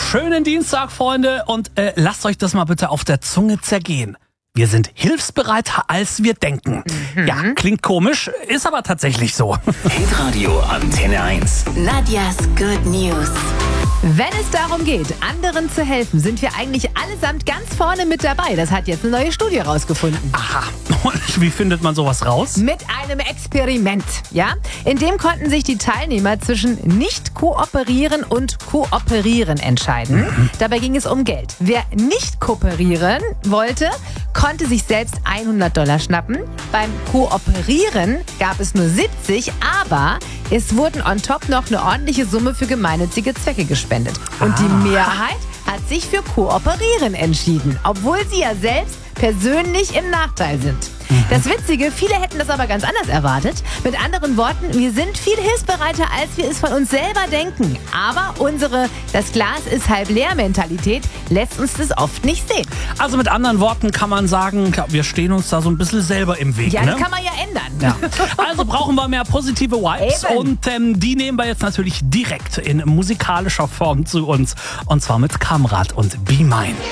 schönen Dienstag, Freunde, und lasst euch das mal bitte auf der Zunge zergehen. Wir sind hilfsbereiter, als wir denken. Ja, klingt komisch, ist aber tatsächlich so. Hitradio Antenne 1. Nadjas Good News. Wenn es darum geht, anderen zu helfen, sind wir eigentlich allesamt ganz vorne mit dabei. Das hat jetzt eine neue Studie rausgefunden. Aha, und wie findet man sowas raus? Mit einem Experiment, ja? In dem konnten sich die Teilnehmer zwischen nicht kooperieren und kooperieren entscheiden. Dabei ging es um Geld. Wer nicht kooperieren wollte, konnte sich selbst $100 schnappen. Beim Kooperieren gab es nur 70, aber es wurden on top noch eine ordentliche Summe für gemeinnützige Zwecke gespendet. Und die Mehrheit hat sich für Kooperieren entschieden, obwohl sie ja selbst persönlich im Nachteil sind. Das Witzige, viele hätten das aber ganz anders erwartet. Mit anderen Worten, wir sind viel hilfsbereiter, als wir es von uns selber denken. Aber unsere "das Glas ist halb leer" Mentalität lässt uns das oft nicht sehen. Also mit anderen Worten kann man sagen, wir stehen uns da so ein bisschen selber im Weg. Ja, ne? das kann man ja ändern. Ja. Also brauchen wir mehr positive Vibes. Eben. Und die nehmen wir jetzt natürlich direkt in musikalischer Form zu uns. Und zwar mit Kamrat und Be Mine.